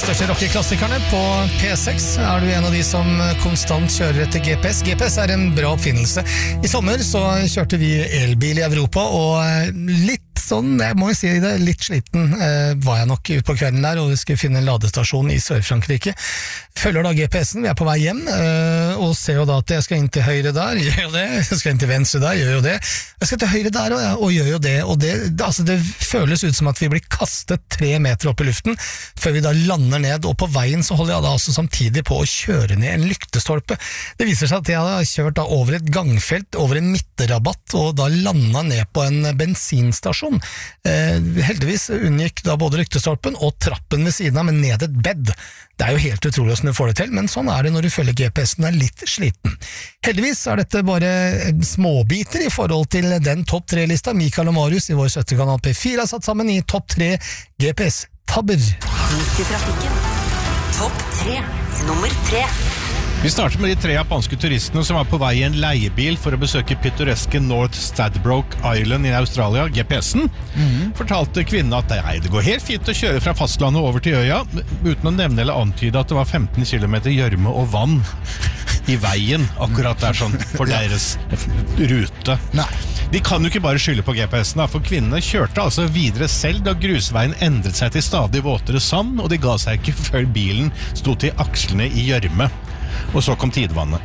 største rockeklassikerne på P6 du en av de som konstant kjører etter GPS. GPS en bra oppfinnelse. I sommer så kjørte vi elbil i Europa, og litt sånn, jeg må jo si det, litt sliten var jeg nok ut på kvelden der, og vi skulle finne en ladestasjon i Sør-Frankrike. Følger da GPS-en, vi på vei hjem, og ser jo da at jeg skal inn til høyre der, gjør jo det, jeg skal inn til venstre der, gjør jo det, jeg skal til høyre der, og gjør jo det, og det føles ut som at vi blir kastet 3 meter opp i luften, før vi da lander ned, og på veien så holder jeg da altså samtidig på å kjøre ned en lyktestolpe. Det viser seg at jeg hadde kjørt da over et gangfelt, over en midtrabatt, og da landet ned på en bensinstasjon. Heldigvis unngikk da både lyktestolpen og trappen ved siden av, men ned et bed. Det jo helt utrolig hvordan du får det til, men sånn det når du følger GPS-en litt sliten. Heldigvis dette bare småbiter i forhold til den topp 3-lista. Mikael og Marius i vår søsterkanal P4 har satt sammen i topp 3 GPS-tabber. Midt i trafikken. Topp 3. Nummer 3. Vi starter med de 3 japanske turistene som var på vei i en leiebil for å besøke pittoreske North Stradbroke Island i Australia. GPS-en fortalte kvinnen at det går helt fint å kjøre fra fastlandet over til øya, uten å nevne eller antyde at det var 15 kilometer gjørme og vann i veien, akkurat der sånn for deres rute. Nei. De kan jo ikke bare skylde på GPS-en, for kvinnene kjørte altså videre selv da grusveien endret seg til stadig våtere sand, og de ga seg ikke før bilen sto til akslene i gjørme. Og så kom tidevannet.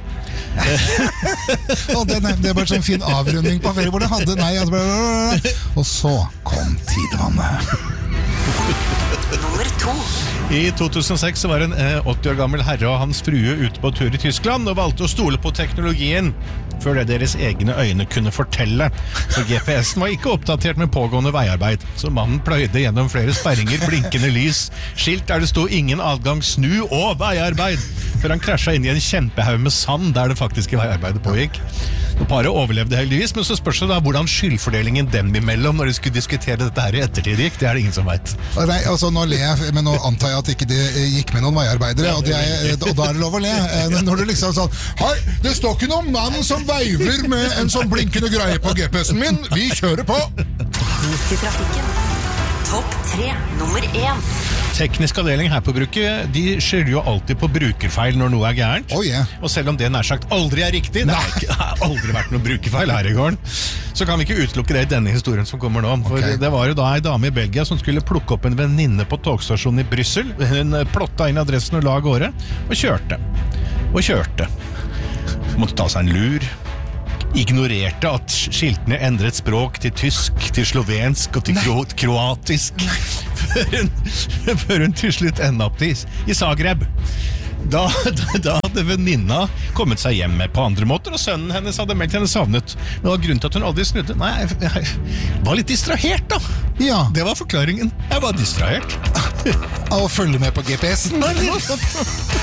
Det bare sånn fin avrunding på ferie hvor det hadde og så kom tidevannet. Nummer 2. I 2006 var en 80 år gammel herre og hans frue ute på tur i Tyskland og valgte å stole på teknologien før det deres egne øyne kunne fortelle. For GPS-en var ikke oppdatert med pågående veiarbeid, så mannen pløyde gjennom flere sperringer, blinkende lys, skilt der det stod ingen adgang, snu og veiarbeid, før han krasjet inn i en kjempehaug med sand der det faktiske veiarbeidet pågikk. Og paret overlevde heldigvis, men så spørs det da hvordan skyldfordelingen dem imellom når de skulle diskutere dette her i ettertid gikk, det det ingen som vet. Nei, altså nå ler jeg, men nå antar jeg at ikke det gikk med noen veiarbeidere, og da det lov å le. Når du liksom sånn, hei, det står ikke noen mann som veiver med en sånn blinkende greie på GPS-en min, vi kjører på! Midt i trafikken. Topp 3. Nummer 1. Teknisk avdeling her på bruket, de skylder jo alltid på brukerfeil når noe gærent. Oh, yeah. Og selv om det nær sagt aldri riktig, det har aldri vært noe brukerfeil her i gården, så kan vi ikke utelukke det i denne historien som kommer nå. For det var jo da en dame i Belgia som skulle plukke opp en venninne på togstasjonen i Bryssel. Hun plotta inn adressen og la av gårde, og kjørte. Måtte ta seg en lur. Ignorerte at skiltene endret språk til tysk, til slovensk og til kroatisk før hun til slutt enda opp i Zagreb. Da hadde venninna kommet seg hjem på andre måter, og sønnen hennes hadde meldt henne savnet. Men det var grunnen til at hun aldri snudde. Nei, jeg var litt distrahert da. Ja. Det var forklaringen. Jeg var distrahert. Av å følge med på GPS-en, eller?